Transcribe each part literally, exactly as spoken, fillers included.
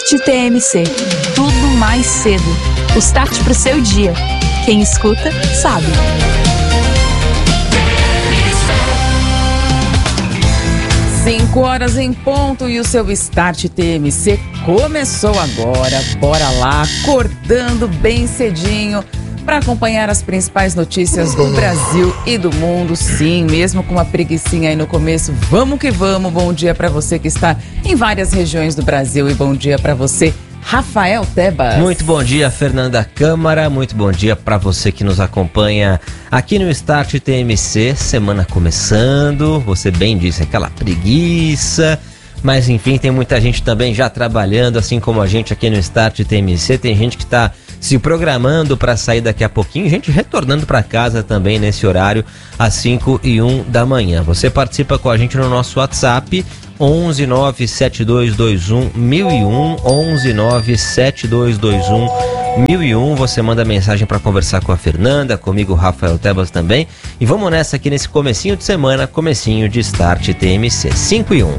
Start T M C. Tudo mais cedo. O start pro seu dia. Quem escuta, sabe. Cinco horas em ponto e o seu Start T M C começou agora. Bora lá, acordando bem cedinho para acompanhar as principais notícias do Brasil e do mundo. Sim, mesmo com uma preguicinha aí no começo, vamos que vamos. Bom dia para você que está em várias regiões do Brasil e bom dia para você, Rafael Tebas. Muito bom dia, Fernanda Câmara. Muito bom dia para você que nos acompanha aqui no Start T M C. Semana começando, você bem disse, aquela preguiça. Mas enfim, tem muita gente também já trabalhando, assim como a gente aqui no Start T M C. Tem gente que está se programando para sair daqui a pouquinho, gente retornando para casa também nesse horário, às cinco e um da manhã. Você participa com a gente no nosso WhatsApp, onze nove sete dois dois um mil e um, onze nove sete dois dois um mil e um. Você manda mensagem para conversar com a Fernanda, comigo, Rafael Tebas também. E vamos nessa aqui nesse comecinho de semana, comecinho de Start T M C, cinco e um.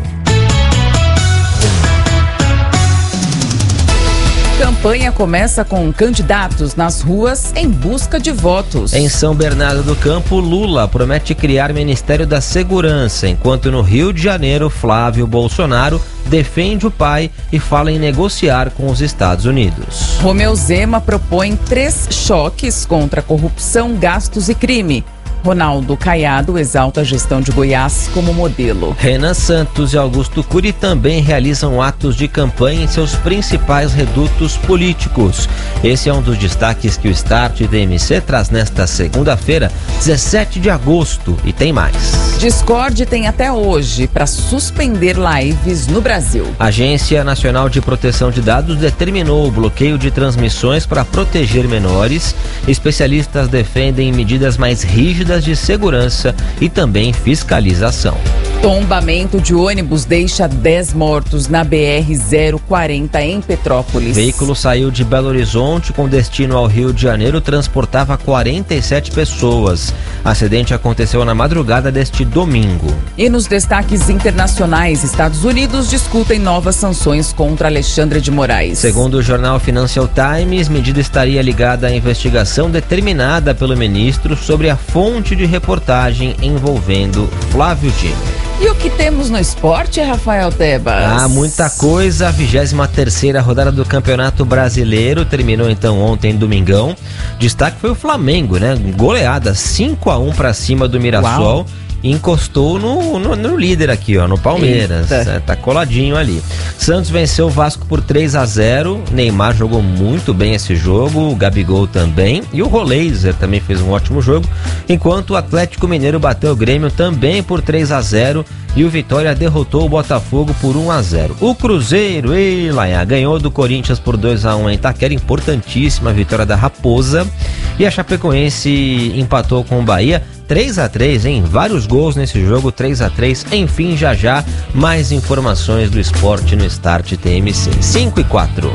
Campanha começa com candidatos nas ruas em busca de votos. Em São Bernardo do Campo, Lula promete criar Ministério da Segurança, enquanto no Rio de Janeiro, Flávio Bolsonaro defende o pai e fala em negociar com os Estados Unidos. Romeu Zema propõe três choques contra corrupção, gastos e crime. Ronaldo Caiado exalta a gestão de Goiás como modelo. Renan Santos e Augusto Cury também realizam atos de campanha em seus principais redutos políticos. Esse é um dos destaques que o Start T M C traz nesta segunda-feira, dezessete de agosto, e tem mais. Discord tem até hoje para suspender lives no Brasil. A Agência Nacional de Proteção de Dados determinou o bloqueio de transmissões para proteger menores. Especialistas defendem medidas mais rígidas de segurança e também fiscalização. Tombamento de ônibus deixa dez mortos na B R zero quarenta em Petrópolis. Veículo saiu de Belo Horizonte com destino ao Rio de Janeiro, transportava quarenta e sete pessoas. Acidente aconteceu na madrugada deste domingo. E nos destaques internacionais, Estados Unidos discutem novas sanções contra Alexandre de Moraes. Segundo o jornal Financial Times, medida estaria ligada à investigação determinada pelo ministro sobre a fonte de reportagem envolvendo Flávio Dino. E o que temos no esporte, Rafael Tebas? Ah, muita coisa. A vigésima terceira rodada do Campeonato Brasileiro terminou então ontem, domingão. Destaque foi o Flamengo, né? Goleada cinco a um para cima do Mirassol. Uau. E encostou no, no, no líder aqui, ó, no Palmeiras. É, tá coladinho ali. Santos venceu o Vasco por três a zero. Neymar jogou muito bem esse jogo, o Gabigol também. E o Roleiser também fez um ótimo jogo. Enquanto o Atlético Mineiro bateu o Grêmio também por três a zero. E o Vitória derrotou o Botafogo por um a zero. O Cruzeiro, ei, Laia, ganhou do Corinthians por dois a um em Itaquera, importantíssima vitória da Raposa. E a Chapecoense empatou com o Bahia três a três, hein? Vários gols nesse jogo, três a três. Enfim, já já, mais informações do esporte no Start T M C. cinco e quatro.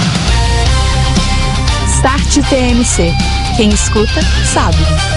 Start T M C. Quem escuta, sabe.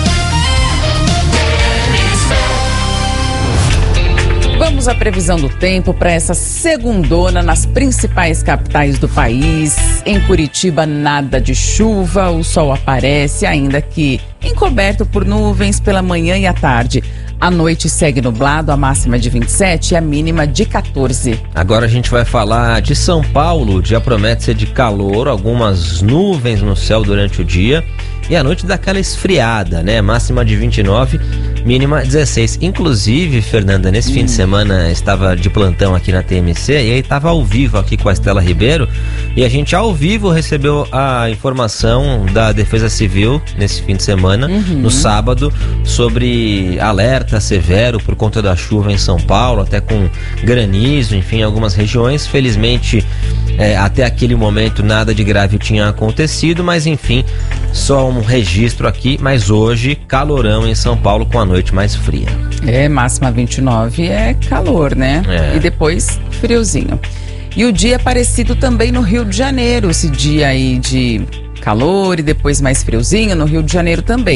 Vamos à previsão do tempo para essa segundona nas principais capitais do país. Em Curitiba, nada de chuva, o sol aparece, ainda que encoberto por nuvens pela manhã e à tarde. A noite segue nublado, a máxima de vinte e sete e a mínima de quatorze. Agora a gente vai falar de São Paulo. O dia promete ser de calor, algumas nuvens no céu durante o dia. E a noite dá aquela esfriada, né? Máxima de vinte e nove, mínima dezesseis. Inclusive, Fernanda, nesse hum. fim de semana estava de plantão aqui na T M C e aí estava ao vivo aqui com a Estela Ribeiro. E a gente ao vivo recebeu a informação da Defesa Civil nesse fim de semana, uhum. no sábado, sobre alerta severo por conta da chuva em São Paulo, até com granizo, enfim, em algumas regiões. Felizmente, é, até aquele momento nada de grave tinha acontecido, mas enfim, só um registro aqui. Mas hoje, calorão em São Paulo com a noite mais fria. É, máxima vinte e nove é calor, né? É. E depois friozinho. E o dia é parecido também no Rio de Janeiro, esse dia aí de calor e depois mais friozinho no Rio de Janeiro também.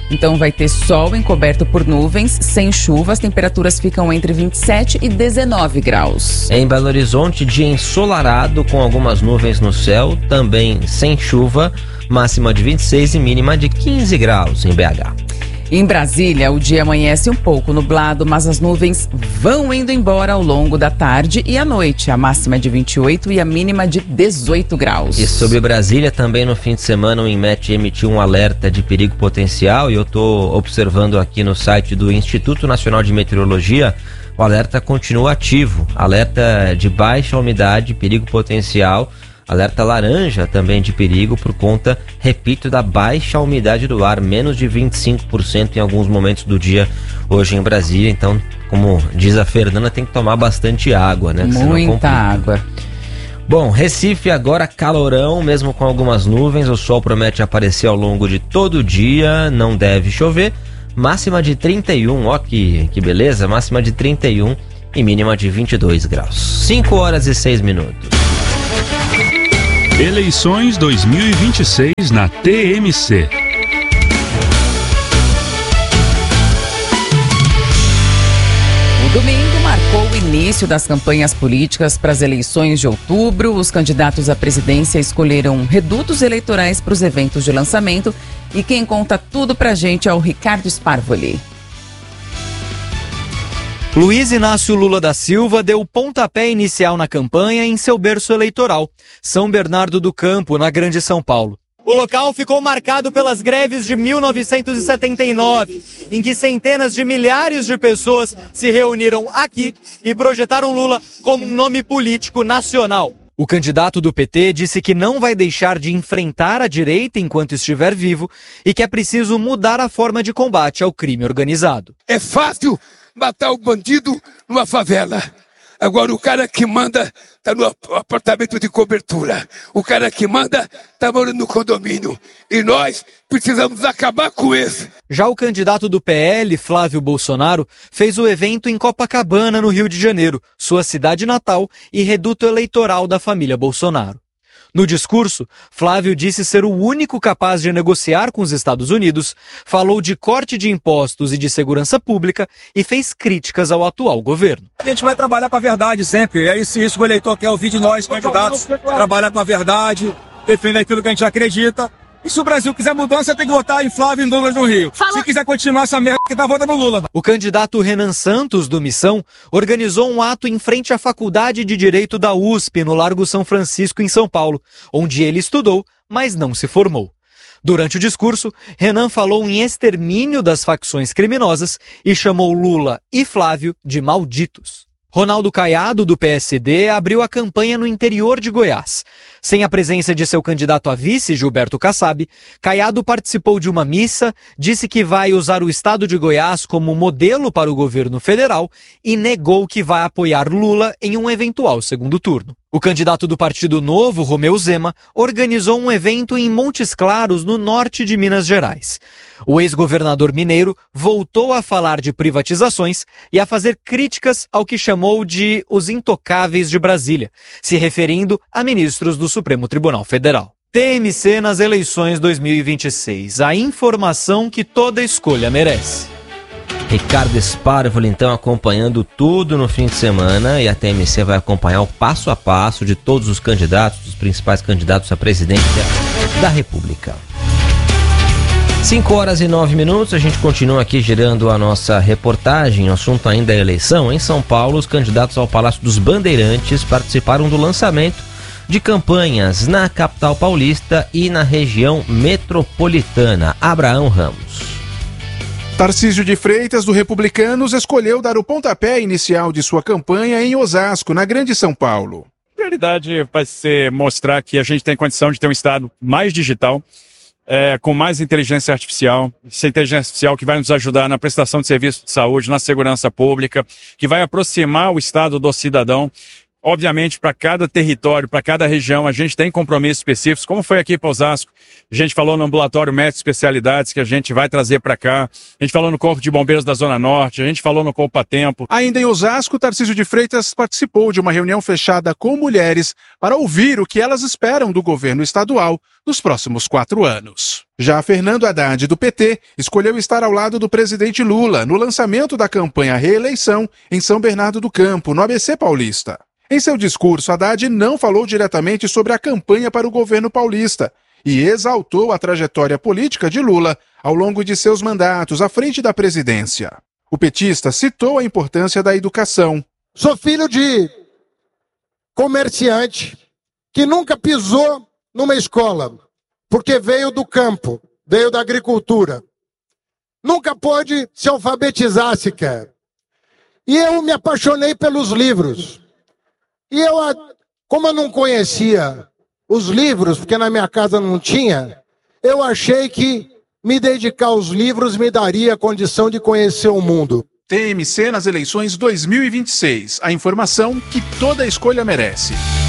Então vai ter sol encoberto por nuvens, sem chuva, as temperaturas ficam entre vinte e sete e dezenove graus. Em Belo Horizonte, dia ensolarado com algumas nuvens no céu, também sem chuva, máxima de vinte e seis e mínima de quinze graus em B H. Em Brasília, o dia amanhece um pouco nublado, mas as nuvens vão indo embora ao longo da tarde e à noite. A máxima é de vinte e oito e a mínima de dezoito graus. E sobre Brasília, também no fim de semana, o INMET emitiu um alerta de perigo potencial e eu estou observando aqui no site do Instituto Nacional de Meteorologia, o alerta continua ativo. Alerta de baixa umidade, perigo potencial. Alerta laranja também de perigo por conta, repito, da baixa umidade do ar, menos de vinte e cinco por cento em alguns momentos do dia hoje em Brasília. Então, como diz a Fernanda, tem que tomar bastante água, né? Muita água. Bom, Recife agora calorão, mesmo com algumas nuvens, o sol promete aparecer ao longo de todo o dia, não deve chover. Máxima de trinta e um, ó que, que beleza, máxima de trinta e um e mínima de vinte e dois graus. cinco horas e seis minutos. Eleições dois mil e vinte e seis na T M C. O domingo marcou o início das campanhas políticas para as eleições de outubro. Os candidatos à presidência escolheram redutos eleitorais para os eventos de lançamento. E quem conta tudo pra gente é o Ricardo Sparvoli. Luiz Inácio Lula da Silva deu o pontapé inicial na campanha em seu berço eleitoral, São Bernardo do Campo, na Grande São Paulo. O local ficou marcado pelas greves de mil novecentos e setenta e nove, em que centenas de milhares de pessoas se reuniram aqui e projetaram Lula como um nome político nacional. O candidato do P T disse que não vai deixar de enfrentar a direita enquanto estiver vivo e que é preciso mudar a forma de combate ao crime organizado. É fácil matar o bandido numa favela. Agora o cara que manda tá no apartamento de cobertura. O cara que manda tá morando no condomínio. E nós precisamos acabar com isso. Já o candidato do P L, Flávio Bolsonaro, fez o evento em Copacabana, no Rio de Janeiro, sua cidade natal e reduto eleitoral da família Bolsonaro. No discurso, Flávio disse ser o único capaz de negociar com os Estados Unidos, falou de corte de impostos e de segurança pública e fez críticas ao atual governo. A gente vai trabalhar com a verdade sempre, é isso, isso que o eleitor quer ouvir de nós, candidatos, trabalhar com a verdade, defender aquilo que a gente acredita. E se o Brasil quiser mudança, tem que votar em Flávio e Lula no Rio. Fala. Se quiser continuar essa merda, que tá votando no Lula. O candidato Renan Santos, do Missão, organizou um ato em frente à Faculdade de Direito da U S P, no Largo São Francisco, em São Paulo, onde ele estudou, mas não se formou. Durante o discurso, Renan falou em extermínio das facções criminosas e chamou Lula e Flávio de malditos. Ronaldo Caiado, do P S D, abriu a campanha no interior de Goiás. Sem a presença de seu candidato a vice, Gilberto Kassab, Caiado participou de uma missa, disse que vai usar o estado de Goiás como modelo para o governo federal e negou que vai apoiar Lula em um eventual segundo turno. O candidato do Partido Novo, Romeu Zema, organizou um evento em Montes Claros, no norte de Minas Gerais. O ex-governador mineiro voltou a falar de privatizações e a fazer críticas ao que chamou de os intocáveis de Brasília, se referindo a ministros do Supremo Tribunal Federal. T M C nas eleições dois mil e vinte e seis. A informação que toda escolha merece. Ricardo Sparvoli, então, acompanhando tudo no fim de semana, e a T M C vai acompanhar o passo a passo de todos os candidatos, os principais candidatos à presidência da República. cinco horas e nove minutos, a gente continua aqui girando a nossa reportagem. O assunto ainda é eleição. Em São Paulo, os candidatos ao Palácio dos Bandeirantes participaram do lançamento de campanhas na capital paulista e na região metropolitana. Abraão Ramos. Tarcísio de Freitas, do Republicanos, escolheu dar o pontapé inicial de sua campanha em Osasco, na Grande São Paulo. A prioridade vai ser mostrar que a gente tem condição de ter um Estado mais digital, é, com mais inteligência artificial, essa inteligência artificial que vai nos ajudar na prestação de serviços de saúde, na segurança pública, que vai aproximar o Estado do cidadão. Obviamente, para cada território, para cada região, a gente tem compromissos específicos, como foi aqui para Osasco. A gente falou no ambulatório médico especialidades que a gente vai trazer para cá. A gente falou no Corpo de Bombeiros da Zona Norte, a gente falou no Copa Tempo. Ainda em Osasco, Tarcísio de Freitas participou de uma reunião fechada com mulheres para ouvir o que elas esperam do governo estadual nos próximos quatro anos. Já Fernando Haddad, do P T, escolheu estar ao lado do presidente Lula no lançamento da campanha Reeleição em São Bernardo do Campo, no A B C Paulista. Em seu discurso, Haddad não falou diretamente sobre a campanha para o governo paulista e exaltou a trajetória política de Lula ao longo de seus mandatos à frente da presidência. O petista citou a importância da educação. Sou filho de comerciante que nunca pisou numa escola, porque veio do campo, veio da agricultura. Nunca pôde se alfabetizar sequer. E eu me apaixonei pelos livros. E eu, como eu não conhecia os livros, porque na minha casa não tinha, eu achei que me dedicar aos livros me daria a condição de conhecer o mundo. T M C nas eleições dois mil e vinte e seis. A informação que toda escolha merece.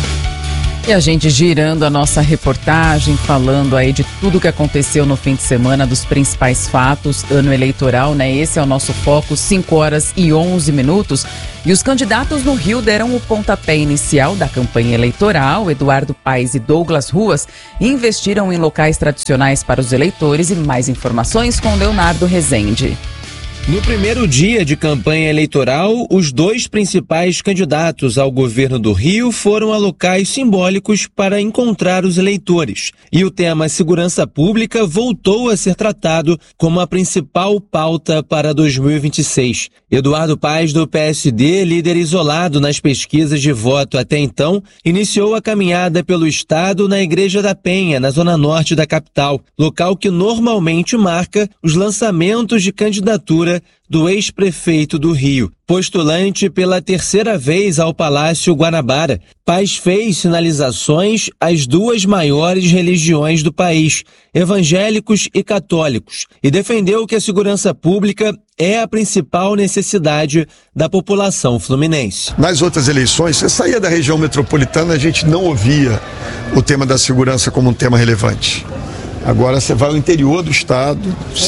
E a gente girando a nossa reportagem, falando aí de tudo que aconteceu no fim de semana, dos principais fatos, ano eleitoral, né? Esse é o nosso foco, cinco horas e onze minutos. E os candidatos no Rio deram o pontapé inicial da campanha eleitoral. Eduardo Paes e Douglas Ruas investiram em locais tradicionais para os eleitores. E mais informações com Leonardo Rezende. No primeiro dia de campanha eleitoral, os dois principais candidatos ao governo do Rio foram a locais simbólicos para encontrar os eleitores. E o tema segurança pública voltou a ser tratado como a principal pauta para dois mil e vinte e seis. Eduardo Paes, do P S D, líder isolado nas pesquisas de voto até então, iniciou a caminhada pelo estado na Igreja da Penha, na zona norte da capital, local que normalmente marca os lançamentos de candidatura do ex-prefeito do Rio. Postulante pela terceira vez ao Palácio Guanabara, Paes fez sinalizações às duas maiores religiões do país, evangélicos e católicos, e defendeu que a segurança pública é a principal necessidade da população fluminense. Nas outras eleições, você saía da região metropolitana, a gente não ouvia o tema da segurança como um tema relevante. Agora você vai ao interior do estado,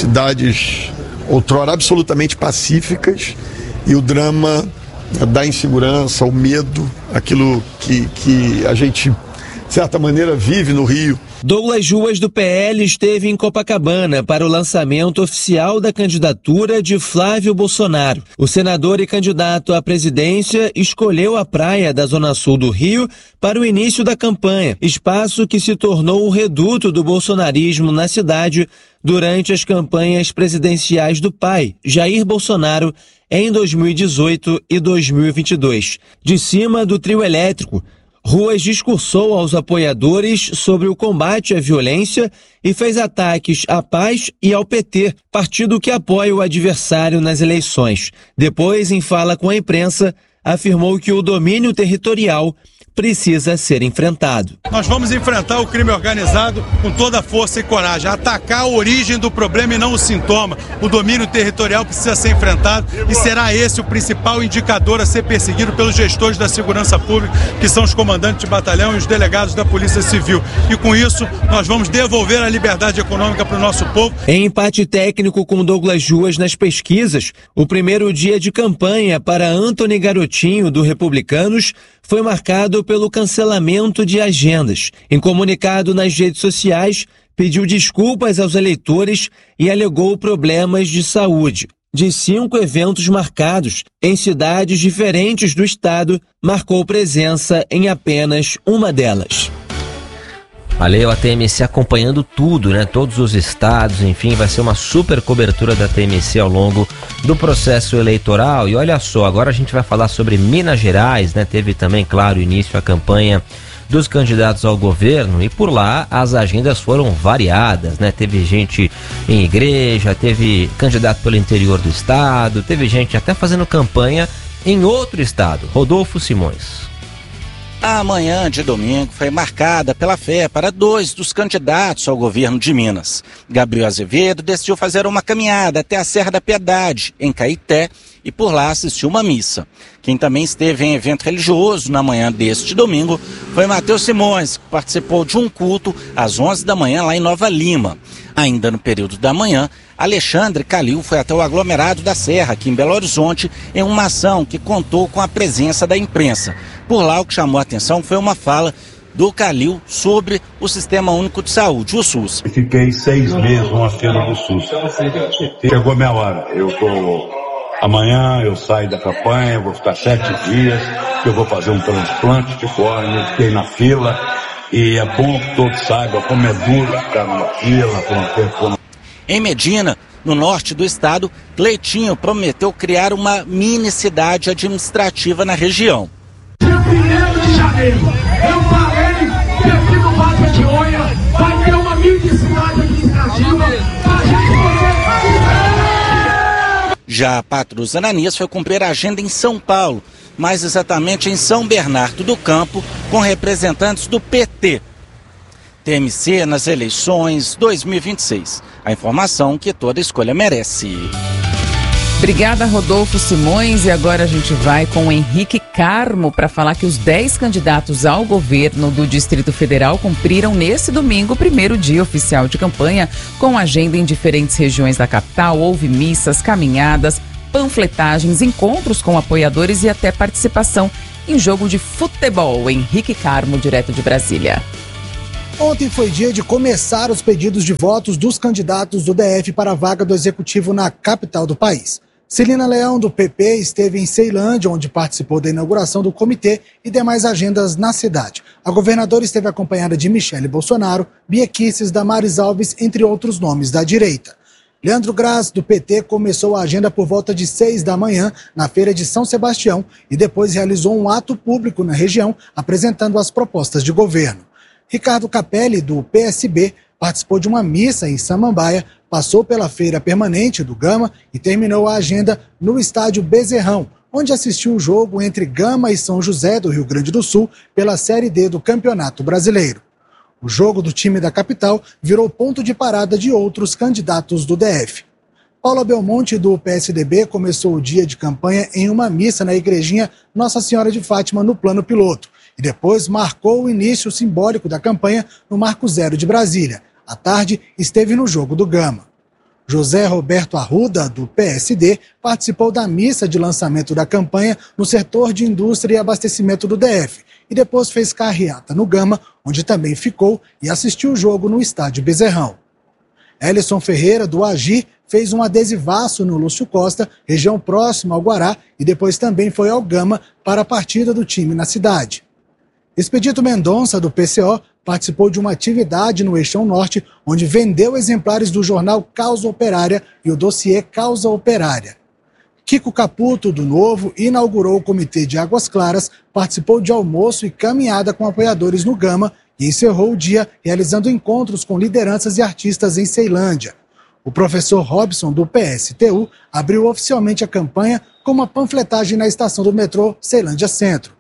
cidades outrora absolutamente pacíficas, e o drama da insegurança, o medo, aquilo que, que a gente, de certa maneira, vive no Rio. Douglas Ruas, do P L, esteve em Copacabana para o lançamento oficial da candidatura de Flávio Bolsonaro. O senador e candidato à presidência escolheu a praia da Zona Sul do Rio para o início da campanha, espaço que se tornou o reduto do bolsonarismo na cidade durante as campanhas presidenciais do pai, Jair Bolsonaro, em dois mil e dezoito e dois mil e vinte e dois. De cima do trio elétrico, Ruas discursou aos apoiadores sobre o combate à violência e fez ataques à Paz e ao P T, partido que apoia o adversário nas eleições. Depois, em fala com a imprensa, afirmou que o domínio territorial precisa ser enfrentado. Nós vamos enfrentar o crime organizado com toda a força e coragem, atacar a origem do problema e não o sintoma. O domínio territorial precisa ser enfrentado e será esse o principal indicador a ser perseguido pelos gestores da segurança pública, que são os comandantes de batalhão e os delegados da Polícia Civil. E com isso, nós vamos devolver a liberdade econômica para o nosso povo. Em empate técnico com Douglas Ruas nas pesquisas, o primeiro dia de campanha para Antony Garotinho, do Republicanos, foi marcado pelo cancelamento de agendas. Em comunicado nas redes sociais, pediu desculpas aos eleitores e alegou problemas de saúde. De cinco eventos marcados em cidades diferentes do estado, marcou presença em apenas uma delas. Valeu, a T M C acompanhando tudo, né? Todos os estados, enfim, vai ser uma super cobertura da T M C ao longo do processo eleitoral. E olha só, agora a gente vai falar sobre Minas Gerais, né? Teve também, claro, início a campanha dos candidatos ao governo e por lá as agendas foram variadas, né? Teve gente em igreja, teve candidato pelo interior do estado, teve gente até fazendo campanha em outro estado. Rodolfo Simões. A manhã de domingo foi marcada pela fé para dois dos candidatos ao governo de Minas. Gabriel Azevedo decidiu fazer uma caminhada até a Serra da Piedade, em Caeté, e por lá assistiu uma missa. Quem também esteve em evento religioso na manhã deste domingo foi Matheus Simões, que participou de um culto às onze da manhã lá em Nova Lima. Ainda no período da manhã, Alexandre Calil foi até o aglomerado da Serra, aqui em Belo Horizonte, em uma ação que contou com a presença da imprensa. Por lá, o que chamou a atenção foi uma fala do Calil sobre o Sistema Único de Saúde, o SUS. Fiquei seis meses numa fila do SUS. Chegou minha hora. Eu tô... Amanhã eu saio da campanha, vou ficar sete dias, que eu vou fazer um transplante de córnea. Fiquei na fila e é bom que todos saibam como é duro ficar numa fila por um tempo. Em Medina, no norte do estado, Cleitinho prometeu criar uma mini cidade administrativa na região. Dia primeiro de janeiro, eu falei que aqui no Vale de Jequitinhonha vai ter uma mini cidade administrativa pra gente poder... Já Patrus Ananias foi cumprir a agenda em São Paulo, mais exatamente em São Bernardo do Campo, com representantes do P T. T M C nas eleições dois mil e vinte e seis. A informação que toda escolha merece. Obrigada, Rodolfo Simões. E agora a gente vai com o Henrique Carmo para falar que os dez candidatos ao governo do Distrito Federal cumpriram nesse domingo o primeiro dia oficial de campanha, com agenda em diferentes regiões da capital. Houve missas, caminhadas, panfletagens, encontros com apoiadores e até participação em jogo de futebol. Henrique Carmo, direto de Brasília. Ontem foi dia de começar os pedidos de votos dos candidatos do D F para a vaga do Executivo na capital do país. Celina Leão, do P P, esteve em Ceilândia, onde participou da inauguração do comitê e demais agendas na cidade. A governadora esteve acompanhada de Michele Bolsonaro, Bia Kicis, Damares Alves, entre outros nomes da direita. Leandro Graz, do P T, começou a agenda por volta de seis da manhã na Feira de São Sebastião e depois realizou um ato público na região, apresentando as propostas de governo. Ricardo Capelli, do P S B, participou de uma missa em Samambaia, passou pela feira permanente do Gama e terminou a agenda no estádio Bezerrão, onde assistiu o jogo entre Gama e São José do Rio Grande do Sul pela Série D do Campeonato Brasileiro. O jogo do time da capital virou ponto de parada de outros candidatos do D F. Paula Belmonte, do P S D B, começou o dia de campanha em uma missa na igrejinha Nossa Senhora de Fátima, no Plano Piloto, e depois marcou o início simbólico da campanha no Marco Zero de Brasília. À tarde, esteve no jogo do Gama. José Roberto Arruda, do P S D, participou da missa de lançamento da campanha no setor de indústria e abastecimento do D F e depois fez carreata no Gama, onde também ficou e assistiu o jogo no estádio Bezerrão. Elison Ferreira, do Agir, fez um adesivaço no Lúcio Costa, região próxima ao Guará, e depois também foi ao Gama para a partida do time na cidade. Expedito Mendonça, do P C O, participou de uma atividade no Eixão Norte, onde vendeu exemplares do jornal Causa Operária e o dossiê Causa Operária. Kiko Caputo, do Novo, inaugurou o Comitê de Águas Claras, participou de almoço e caminhada com apoiadores no Gama e encerrou o dia realizando encontros com lideranças e artistas em Ceilândia. O professor Robson, do P S T U, abriu oficialmente a campanha com uma panfletagem na estação do metrô Ceilândia Centro.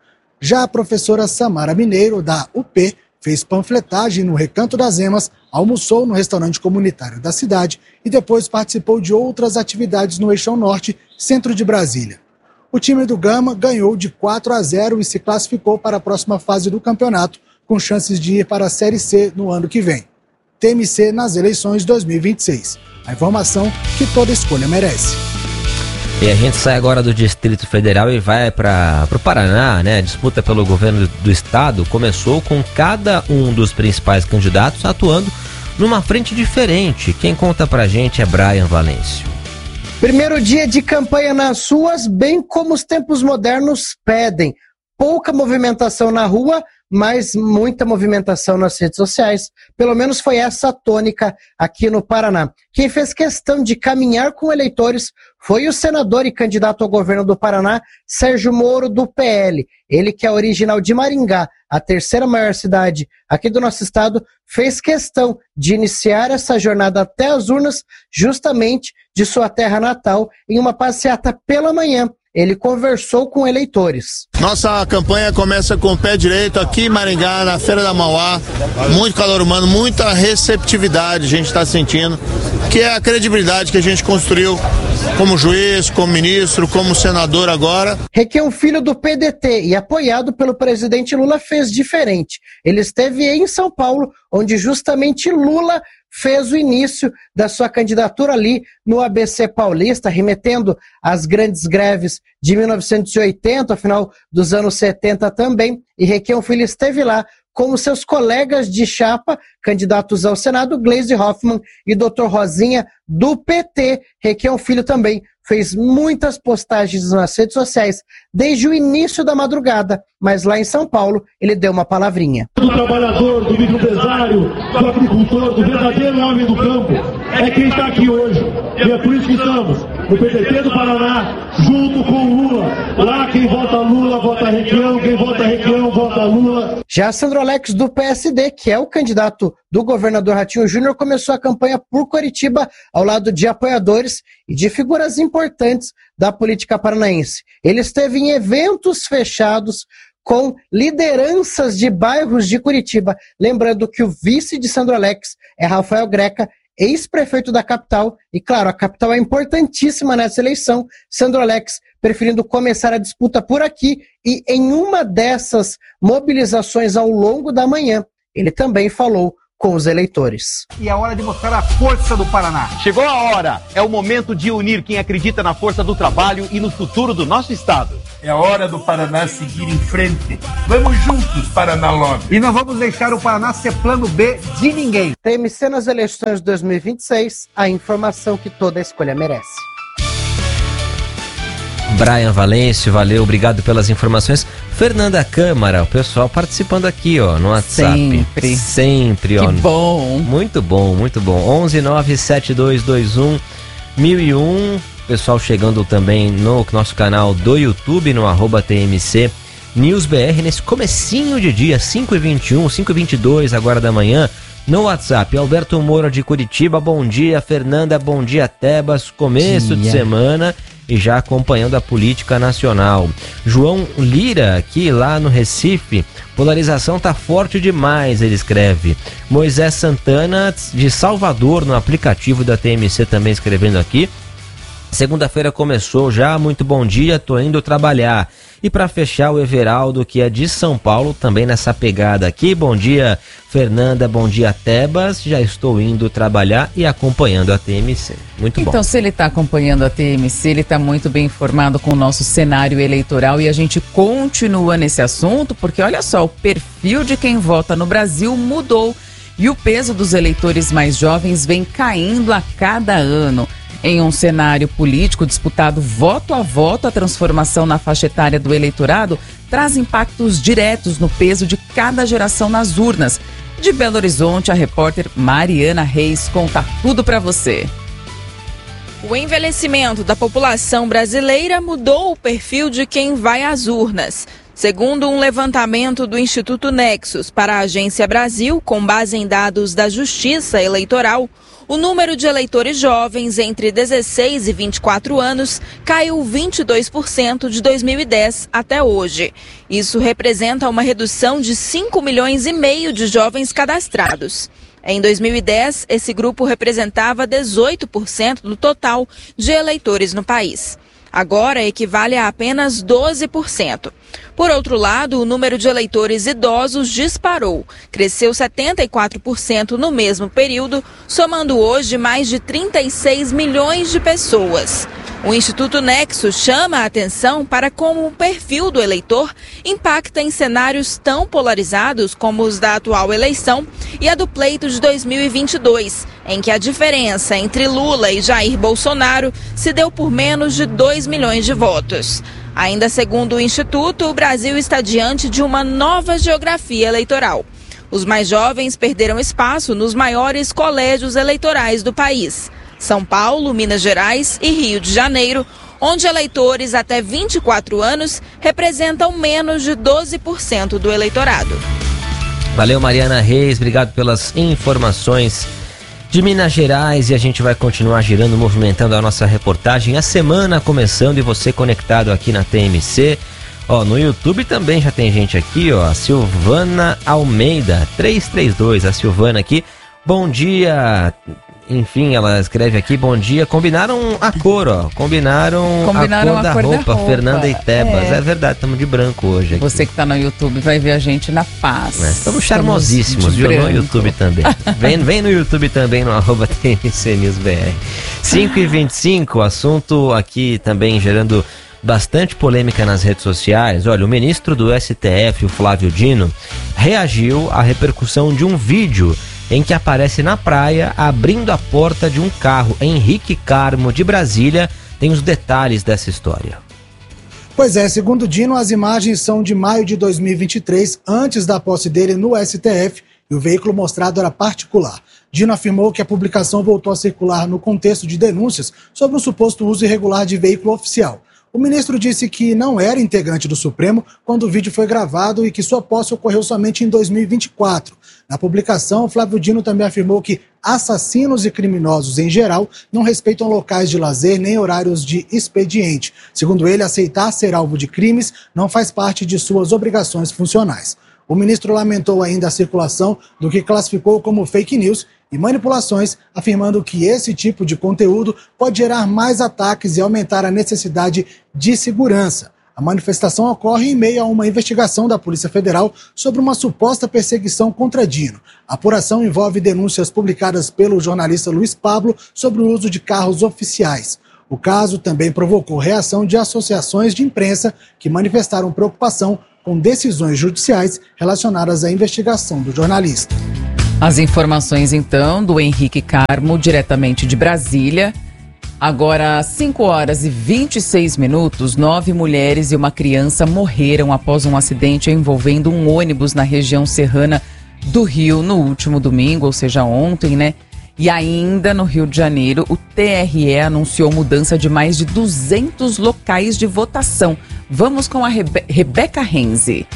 Já a professora Samara Mineiro, da U P, fez panfletagem no Recanto das Emas, almoçou no restaurante comunitário da cidade e depois participou de outras atividades no Eixão Norte, centro de Brasília. O time do Gama ganhou de quatro a zero e se classificou para a próxima fase do campeonato, com chances de ir para a Série C no ano que vem. T M C nas eleições dois mil e vinte e seis. A informação que toda escolha merece. E a gente sai agora do Distrito Federal e vai para o Paraná, né? A disputa pelo governo do estado começou com cada um dos principais candidatos atuando numa frente diferente. Quem conta pra gente é Brian Valêncio. Primeiro dia de campanha nas ruas, bem como os tempos modernos pedem. Pouca movimentação na rua, mas muita movimentação nas redes sociais. Pelo menos foi essa a tônica aqui no Paraná. Quem fez questão de caminhar com eleitores foi o senador e candidato ao governo do Paraná, Sérgio Moro, do P L. Ele, que é original de Maringá, a terceira maior cidade aqui do nosso estado, fez questão de iniciar essa jornada até as urnas, justamente de sua terra natal, em uma passeata pela manhã, ele conversou com eleitores. Nossa campanha começa com o pé direito aqui em Maringá, na Feira da Mauá. Muito calor humano, muita receptividade a gente está sentindo, que é a credibilidade que a gente construiu como juiz, como ministro, como senador agora. Requião Filho, do P D T e apoiado pelo presidente Lula, fez diferente. Ele esteve em São Paulo, onde justamente Lula fez o início da sua candidatura ali no A B C paulista, remetendo às grandes greves de mil novecentos e oitenta, final dos anos setenta também, e Requião Filho esteve lá com seus colegas de chapa, candidatos ao Senado, Gleisi Hoffmann e doutor Rosinha, do P T. Requião Filho também fez muitas postagens nas redes sociais desde o início da madrugada, mas lá em São Paulo ele deu uma palavrinha. Do trabalhador, do microempresário, do agricultor, do verdadeiro homem do campo, é quem está aqui hoje. E é por isso que estamos no P D T do Paraná, junto com o Lula. Lá quem vota Lula, vota Requião, quem vota Requião, vota Lula. Já Sandro Alex, do P S D, que é o candidato do governador Ratinho Júnior, começou a campanha por Curitiba ao lado de apoiadores e de figuras importantes da política paranaense. Ele esteve em eventos fechados com lideranças de bairros de Curitiba. Lembrando que o vice de Sandro Alex é Rafael Greca, ex-prefeito da capital, e claro, a capital é importantíssima nessa eleição. Sandro Alex preferindo começar a disputa por aqui, e em uma dessas mobilizações ao longo da manhã, ele também falou com os eleitores. E é hora de mostrar a força do Paraná. Chegou a hora, é o momento de unir quem acredita na força do trabalho e no futuro do nosso estado. É a hora do Paraná seguir em frente. Vamos juntos, Paraná Lobby. E não vamos deixar o Paraná ser plano B de ninguém. T M C nas eleições de dois mil e vinte e seis, a informação que toda escolha merece. Brian Valêncio, valeu, obrigado pelas informações. Fernanda Câmara, o pessoal participando aqui, ó, no WhatsApp. Sempre. Sempre, ó. Que bom. Muito bom, muito bom. onze nove sete dois dois um mil e um. Pessoal chegando também no nosso canal do YouTube, no arroba T M C News B R, nesse comecinho de dia, cinco e vinte e um, cinco e vinte e dois agora da manhã. No WhatsApp, Alberto Moura de Curitiba, bom dia. Fernanda, bom dia. Tebas, começo dia. de semana e já acompanhando a política nacional. João Lira, aqui lá no Recife, polarização tá forte demais, ele escreve. Moisés Santana, de Salvador, no aplicativo da T M C, também escrevendo aqui. Segunda-feira começou já, muito bom dia, tô indo trabalhar. E para fechar, o Everaldo, que é de São Paulo, também nessa pegada aqui. Bom dia, Fernanda, bom dia, Tebas. Já estou indo trabalhar e acompanhando a T M C. Muito bom. Então, se ele está acompanhando a T M C, ele está muito bem informado com o nosso cenário eleitoral e a gente continua nesse assunto, porque olha só, o perfil de quem vota no Brasil mudou e o peso dos eleitores mais jovens vem caindo a cada ano. Em um cenário político disputado voto a voto, a transformação na faixa etária do eleitorado traz impactos diretos no peso de cada geração nas urnas. De Belo Horizonte, a repórter Mariana Reis conta tudo para você. O envelhecimento da população brasileira mudou o perfil de quem vai às urnas. Segundo um levantamento do Instituto Nexus para a Agência Brasil, com base em dados da Justiça Eleitoral, o número de eleitores jovens entre dezesseis e vinte e quatro anos caiu vinte e dois por cento de dois mil e dez até hoje. Isso representa uma redução de cinco milhões e meio de jovens cadastrados. Em dois mil e dez, esse grupo representava dezoito por cento do total de eleitores no país. Agora equivale a apenas doze por cento. Por outro lado, o número de eleitores idosos disparou, cresceu setenta e quatro por cento no mesmo período, somando hoje mais de trinta e seis milhões de pessoas. O Instituto Nexus chama a atenção para como o perfil do eleitor impacta em cenários tão polarizados como os da atual eleição e a do pleito de dois mil e vinte e dois, em que a diferença entre Lula e Jair Bolsonaro se deu por menos de dois milhões de votos. Ainda segundo o Instituto, o Brasil está diante de uma nova geografia eleitoral. Os mais jovens perderam espaço nos maiores colégios eleitorais do país: São Paulo, Minas Gerais e Rio de Janeiro, onde eleitores até vinte e quatro anos representam menos de doze por cento do eleitorado. Valeu, Mariana Reis, obrigado pelas informações de Minas Gerais, e a gente vai continuar girando, movimentando a nossa reportagem. A semana começando e você conectado aqui na T M C. Ó, no YouTube também já tem gente aqui, ó, a Silvana Almeida, trezentos e trinta e dois, a Silvana aqui. Bom dia, enfim, ela escreve aqui, bom dia, combinaram a cor, ó, combinaram, combinaram a cor, a da, cor roupa, da roupa, Fernanda Itebas, é. é verdade, estamos de branco hoje aqui. Você que tá no YouTube vai ver a gente na paz. É, estamos charmosíssimos, viu, no YouTube também. vem, vem no YouTube também, no arroba T M C News B R. cinco e vinte e cinco, assunto aqui também gerando bastante polêmica nas redes sociais. Olha, o ministro do S T F, o Flávio Dino, reagiu à repercussão de um vídeo em que aparece na praia abrindo a porta de um carro. Henrique Carmo, de Brasília, tem os detalhes dessa história. Pois é, segundo Dino, as imagens são de maio de dois mil e vinte e três, antes da posse dele no S T F, e o veículo mostrado era particular. Dino afirmou que a publicação voltou a circular no contexto de denúncias sobre um suposto uso irregular de veículo oficial. O ministro disse que não era integrante do Supremo quando o vídeo foi gravado e que sua posse ocorreu somente em dois mil e vinte e quatro. Na publicação, Flávio Dino também afirmou que assassinos e criminosos em geral não respeitam locais de lazer nem horários de expediente. Segundo ele, aceitar ser alvo de crimes não faz parte de suas obrigações funcionais. O ministro lamentou ainda a circulação do que classificou como fake news e manipulações, afirmando que esse tipo de conteúdo pode gerar mais ataques e aumentar a necessidade de segurança. A manifestação ocorre em meio a uma investigação da Polícia Federal sobre uma suposta perseguição contra Dino. A apuração envolve denúncias publicadas pelo jornalista Luiz Pablo sobre o uso de carros oficiais. O caso também provocou reação de associações de imprensa que manifestaram preocupação com decisões judiciais relacionadas à investigação do jornalista. As informações, então, do Henrique Carmo, diretamente de Brasília. Agora, cinco horas e vinte e seis minutos, nove mulheres e uma criança morreram após um acidente envolvendo um ônibus na região serrana do Rio no último domingo, ou seja, ontem, né? E ainda no Rio de Janeiro, o T R E anunciou mudança de mais de duzentos locais de votação. Vamos com a Rebe- Rebeca Renzi.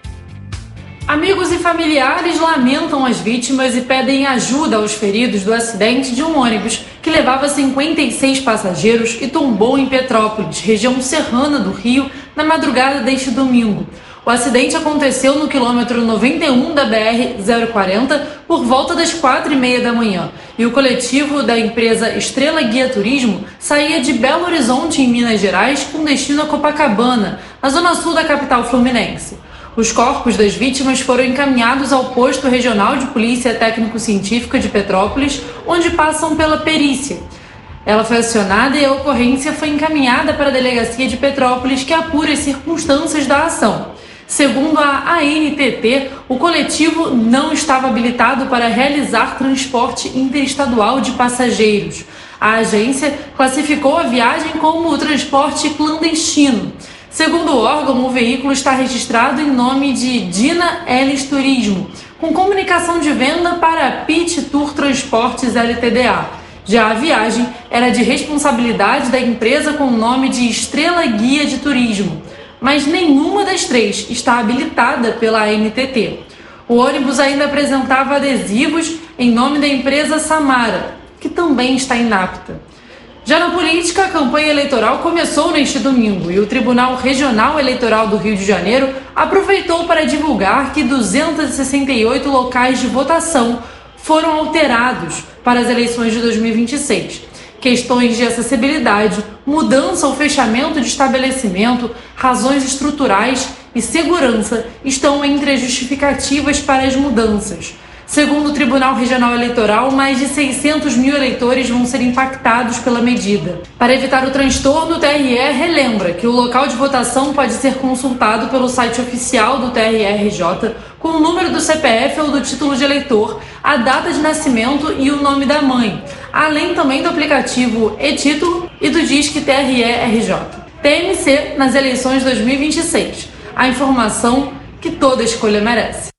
Amigos e familiares lamentam as vítimas e pedem ajuda aos feridos do acidente de um ônibus que levava cinquenta e seis passageiros e tombou em Petrópolis, região serrana do Rio, na madrugada deste domingo. O acidente aconteceu no quilômetro noventa e um da B R zero quarenta por volta das quatro e meia da manhã. E o coletivo da empresa Estrela Guia Turismo saía de Belo Horizonte, em Minas Gerais, com destino a Copacabana, na zona sul da capital fluminense. Os corpos das vítimas foram encaminhados ao posto regional de polícia técnico-científica de Petrópolis, onde passam pela perícia. Ela foi acionada e a ocorrência foi encaminhada para a delegacia de Petrópolis, que apura as circunstâncias da ação. Segundo a A N T T, o coletivo não estava habilitado para realizar transporte interestadual de passageiros. A agência classificou a viagem como transporte clandestino. Segundo o órgão, o veículo está registrado em nome de Dina Elis Turismo, com comunicação de venda para a Pit Tour Transportes L T D A. Já a viagem era de responsabilidade da empresa com o nome de Estrela Guia de Turismo, mas nenhuma das três está habilitada pela A N T T. O ônibus ainda apresentava adesivos em nome da empresa Samara, que também está inapta. Já na política, a campanha eleitoral começou neste domingo e o Tribunal Regional Eleitoral do Rio de Janeiro aproveitou para divulgar que duzentos e sessenta e oito locais de votação foram alterados para as eleições de dois mil e vinte e seis. Questões de acessibilidade, mudança ou fechamento de estabelecimento, razões estruturais e segurança estão entre as justificativas para as mudanças. Segundo o Tribunal Regional Eleitoral, mais de seiscentos mil eleitores vão ser impactados pela medida. Para evitar o transtorno, o T R E relembra que o local de votação pode ser consultado pelo site oficial do T R E R J, com o número do C P F ou do título de eleitor, a data de nascimento e o nome da mãe, além também do aplicativo e-Título e do Disque T R E R J. T M C nas eleições dois mil e vinte e seis. A informação que toda escolha merece.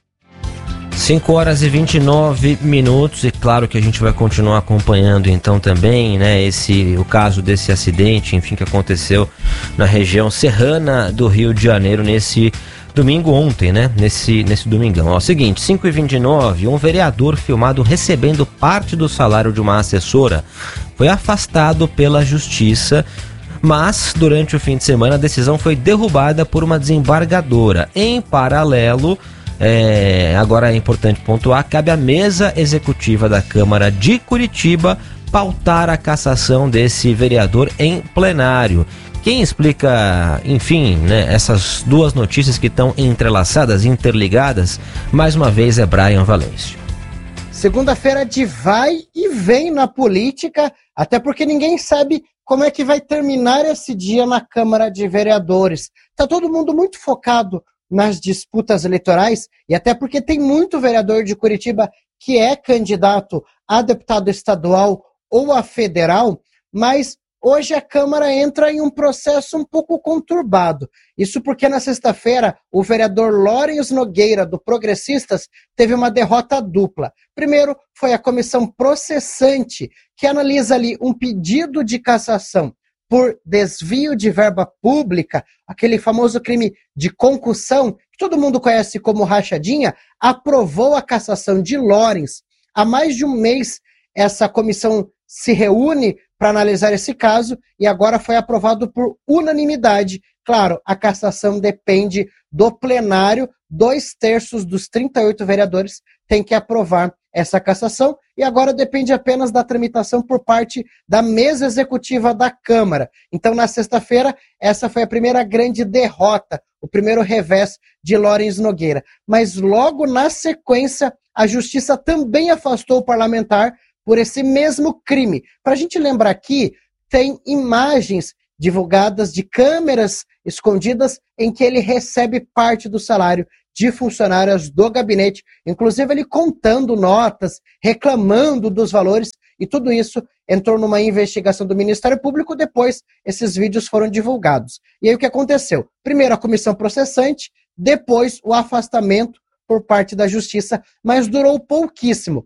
cinco horas e vinte e nove minutos, e claro que a gente vai continuar acompanhando então também, né, esse, o caso desse acidente, enfim, que aconteceu na região serrana do Rio de Janeiro nesse Domingo ontem, né? Nesse, nesse domingão. Ó, seguinte, cinco e vinte e nove, um vereador filmado recebendo parte do salário de uma assessora foi afastado pela justiça, mas durante o fim de semana a decisão foi derrubada por uma desembargadora. Em paralelo, é, agora é importante pontuar, cabe à mesa executiva da Câmara de Curitiba pautar a cassação desse vereador em plenário. Quem explica, enfim, né, essas duas notícias que estão entrelaçadas, interligadas, mais uma vez é Brian Valêncio. Segunda-feira de vai e vem na política, até porque ninguém sabe como é que vai terminar esse dia na Câmara de Vereadores. Está todo mundo muito focado nas disputas eleitorais, e até porque tem muito vereador de Curitiba que é candidato a deputado estadual ou a federal, mas hoje a Câmara entra em um processo um pouco conturbado. Isso porque na sexta-feira o vereador Lawrence Nogueira, do Progressistas, teve uma derrota dupla. Primeiro foi a comissão processante, que analisa ali um pedido de cassação por desvio de verba pública, aquele famoso crime de concussão, que todo mundo conhece como rachadinha, aprovou a cassação de Lawrence. Há mais de um mês essa comissão se reúne para analisar esse caso e agora foi aprovado por unanimidade. Claro, a cassação depende do plenário, dois terços dos trinta e oito vereadores têm que aprovar essa cassação e agora depende apenas da tramitação por parte da mesa executiva da Câmara. Então, na sexta-feira, essa foi a primeira grande derrota, o primeiro revés de Lawrence Nogueira. Mas logo na sequência, a Justiça também afastou o parlamentar por esse mesmo crime. Para a gente lembrar aqui, tem imagens divulgadas de câmeras escondidas em que ele recebe parte do salário de funcionárias do gabinete, inclusive ele contando notas, reclamando dos valores, e tudo isso entrou numa investigação do Ministério Público, depois esses vídeos foram divulgados. E aí o que aconteceu? Primeiro a comissão processante, depois o afastamento por parte da Justiça, mas durou pouquíssimo.